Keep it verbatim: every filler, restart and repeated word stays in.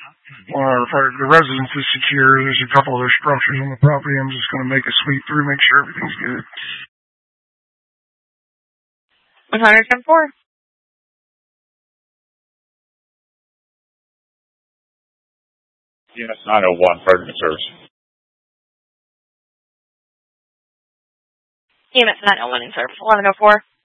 Uh, if our, the residence is secure, there's a couple other structures on the property. I'm just going to make a sweep through, make sure everything's good. one hundred ten four. Yes, nine oh one, Pardon Service. E M S nine oh one in service, eleven oh four.